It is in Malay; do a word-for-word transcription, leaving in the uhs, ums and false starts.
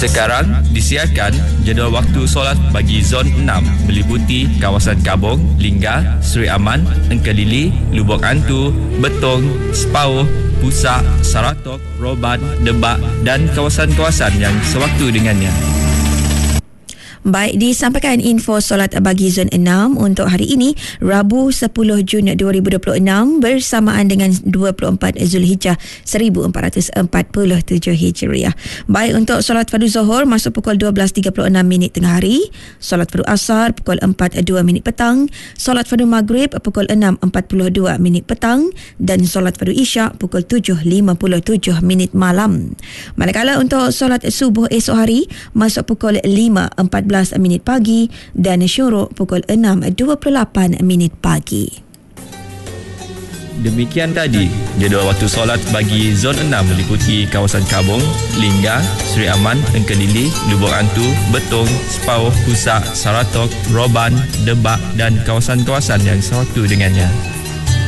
Sekarang disiarkan jadual waktu solat bagi Zon enam meliputi kawasan Kabong, Lingga, Seri Aman, Engkelili, Lubuk Antu, Betong, Sepauh, Pusak, Saratok, Roban, Debak dan kawasan-kawasan yang sewaktu dengannya. Baik, disampaikan info solat bagi Zon enam untuk hari ini, Rabu sepuluh Jun dua ribu dua puluh enam bersamaan dengan dua puluh empat Zulhijjah seribu empat ratus empat puluh tujuh Hijriah. Baik, untuk solat fardu Zuhur masuk pukul dua belas tiga puluh enam minit tengah hari, solat fardu Asar pukul empat dua minit petang, solat fardu Maghrib pukul enam empat puluh dua minit petang dan solat fardu Isyak pukul tujuh lima puluh tujuh minit malam. Manakala untuk solat subuh esok hari masuk pukul lima empat belas minit pagi dan syuruk pukul enam dua puluh lapan minit pagi. Demikian tadi jadual waktu solat bagi Zon enam meliputi kawasan Kabong, Lingga, Seri Aman, Engkelili, Lubuk Antu, Betong, Sepauh, Pusak, Saratok, Roban, Debak dan kawasan-kawasan yang sewaktu dengannya.